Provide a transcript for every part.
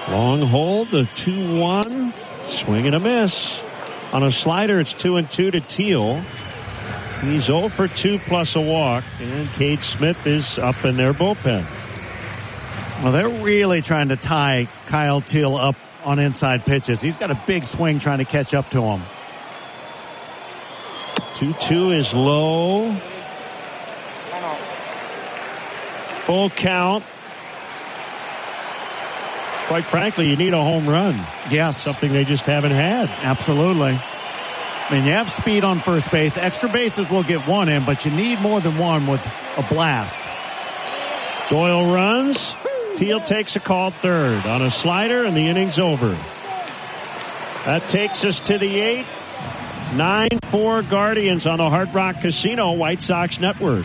Long hold, the 2-1. Swing and a miss. On a slider, it's 2-2 to Teal. He's 0 for 2 plus a walk. And Cade Smith is up in their bullpen. Well, they're really trying to tie Kyle Teal up on inside pitches. He's got a big swing trying to catch up to him. 2-2 is low. Full count. Quite frankly, you need a home run. Yes. Something they just haven't had. Absolutely. I mean, you have speed on first base. Extra bases will get one in, but you need more than one with a blast. Doyle runs. Teal takes a call third on a slider, and the inning's over. That takes us to the 8th. 9-4 Guardians on the Hard Rock Casino White Sox Network.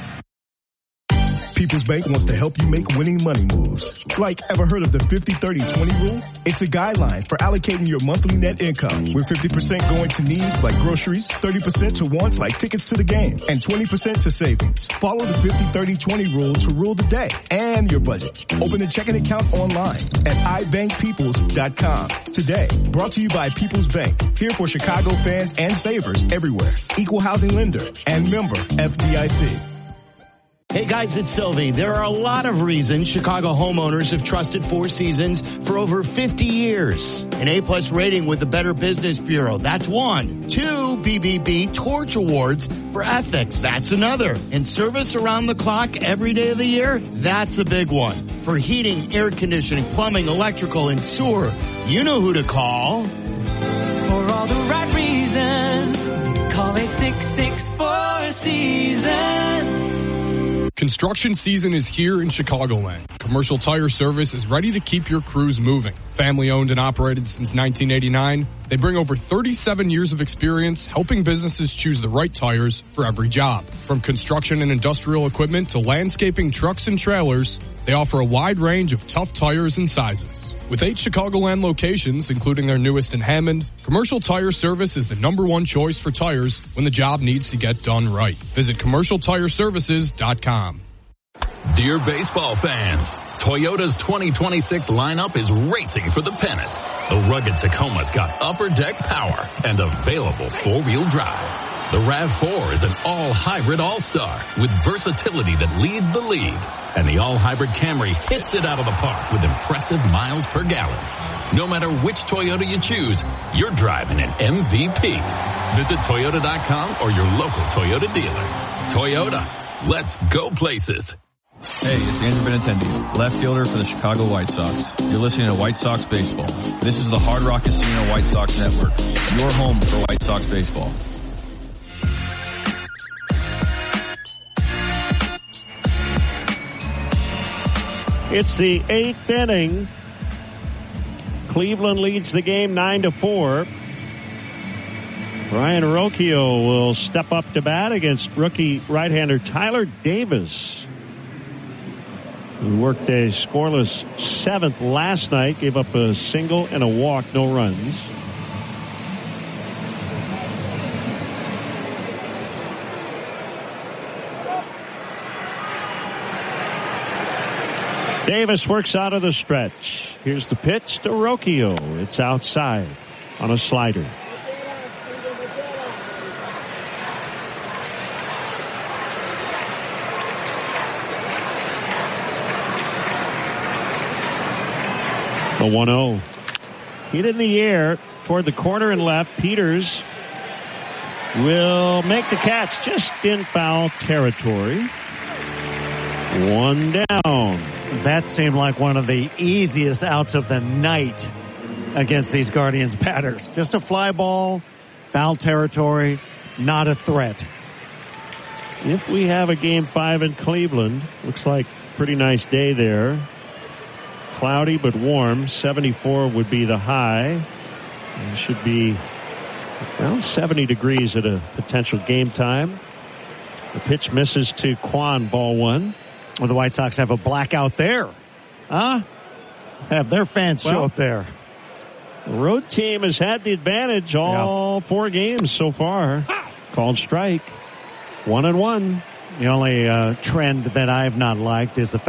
People's Bank wants to help you make winning money moves. Like, ever heard of the 50-30-20 rule? It's a guideline for allocating your monthly net income, with 50% going to needs like groceries, 30% to wants like tickets to the game, and 20% to savings. Follow the 50-30-20 rule to rule the day and your budget. Open a checking account online at ibankpeoples.com today. Brought to you by People's Bank, here for Chicago fans and savers everywhere. Equal housing lender and member FDIC. Hey guys, it's Sylvie. There are a lot of reasons Chicago homeowners have trusted Four Seasons for over 50 years. An A+ rating with the Better Business Bureau. That's one. 2 BBB Torch Awards for ethics. That's another. And service around the clock every day of the year. That's a big one. For heating, air conditioning, plumbing, electrical, and sewer, you know who to call. For all the right reasons, call 866-4 Seasons. Construction season is here in Chicagoland. Commercial Tire Service is ready to keep your crews moving. Family owned and operated since 1989, they bring over 37 years of experience helping businesses choose the right tires for every job. From construction and industrial equipment to landscaping trucks and trailers, they offer a wide range of tough tires and sizes. With 8 Chicagoland locations, including their newest in Hammond, Commercial Tire Service is the #1 choice for tires when the job needs to get done right. Visit CommercialTireServices.com. Dear baseball fans, Toyota's 2026 lineup is racing for the pennant. The rugged Tacoma's got upper deck power and available four-wheel drive. The RAV4 is an all-hybrid all-star with versatility that leads the league. And the all-hybrid Camry hits it out of the park with impressive miles per gallon. No matter which Toyota you choose, you're driving an MVP. Visit Toyota.com or your local Toyota dealer. Toyota, let's go places. Hey, it's Andrew Benintendi, left fielder for the Chicago White Sox. You're listening to White Sox Baseball. This is the Hard Rock Casino White Sox Network, your home for White Sox baseball. It's the 8th inning. Cleveland leads the game 9-4. Ryan Rocchio will step up to bat against rookie right-hander Tyler Davis, who worked a scoreless 7th last night, gave up a single and a walk, no runs. Davis works out of the stretch. Here's the pitch to Rocchio. It's outside on a slider. The 1-0. Hit in the air toward the corner and left. Peters will make the catch just in foul territory. One down. That seemed like one of the easiest outs of the night against these Guardians batters. Just a fly ball, foul territory, not a threat. If we have a Game 5 in Cleveland, looks like pretty nice day there. Cloudy but warm. 74 would be the high. It should be around 70 degrees at a potential game time. The pitch misses to Kwan, ball 1. Well, the White Sox have a blackout there. Huh? Have their fans show up there. The road team has had the advantage all 4 games so far. Called strike. 1-1. The only trend that I have not liked is the fact